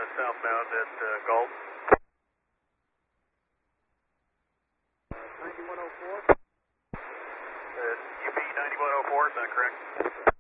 southbound at Gulf. 9104. UP 9104, is that correct?